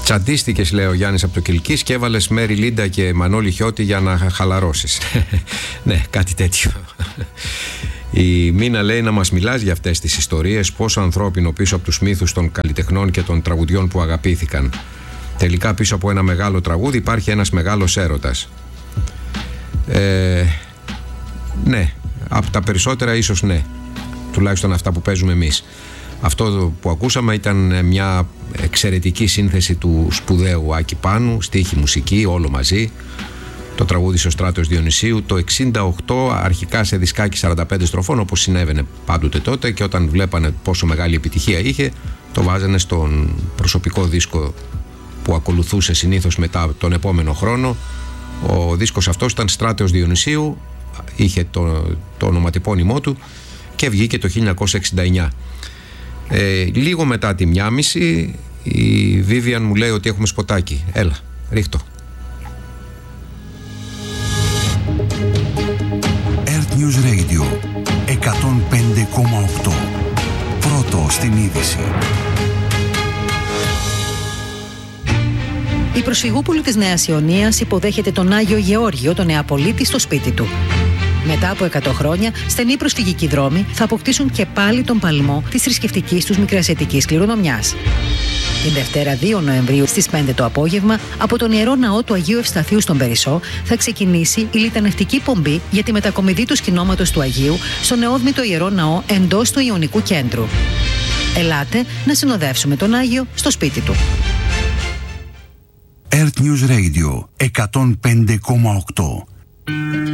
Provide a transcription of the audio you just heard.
Τσαντίστηκες, λέει ο Γιάννης από το Κιλκής, και έβαλες Μέρη Λίντα και Μανώλη Χιώτη για να χαλαρώσεις. Ναι, κάτι τέτοιο. Η Μίνα λέει να μας μιλάς για αυτές τις ιστορίες, πόσο ανθρώπινο πίσω από τους μύθους των καλλιτεχνών και των τραγουδιών που αγαπήθηκαν. Τελικά πίσω από ένα μεγάλο τραγούδι υπάρχει ένας μεγάλος έρωτας. Ναι, από τα περισσότερα ίσως ναι, τουλάχιστον αυτά που παίζουμε εμείς. Αυτό που ακούσαμε ήταν μια εξαιρετική σύνθεση του σπουδαίου Άκη Πάνου, στίχη, μουσική, όλο μαζί. Το τραγούδι ο Στράτος Διονυσίου το 68, αρχικά σε δισκάκι 45 στροφών, όπως συνέβαινε πάντοτε τότε, και όταν βλέπανε πόσο μεγάλη επιτυχία είχε, το βάζανε στον προσωπικό δίσκο που ακολουθούσε συνήθως μετά τον επόμενο χρόνο. Ο δίσκος αυτός ήταν Στράτος Διονυσίου, είχε το ονοματεπώνυμό του και βγήκε το 1969. Λίγο μετά τη 1:30 η Βίβιαν μου λέει ότι έχουμε σποτάκι. Έλα, ρίχτω. Earth News Radio 105,8. Πρώτο στην είδηση. Η προσφυγούπολη της Νέας Ιωνίας υποδέχεται τον Άγιο Γεώργιο, τον Νεαπολίτη, στο σπίτι του. Μετά από 100 χρόνια, στενοί προσφυγικοί δρόμοι θα αποκτήσουν και πάλι τον παλμό της θρησκευτικής τους μικρασιατικής κληρονομιάς. Την Δευτέρα 2 Νοεμβρίου στις 5 το απόγευμα, από τον Ιερό Ναό του Αγίου Ευσταθείου στον Περισσό, θα ξεκινήσει η λιτανευτική πομπή για τη μετακομιδή του σκηνώματος του Αγίου στο νεόδμητο Ιερό Ναό εντός του Ιωνικού Κέντρου. Ελάτε να συνοδεύσουμε τον Άγιο στο σπίτι του. Earth News Radio 105,8.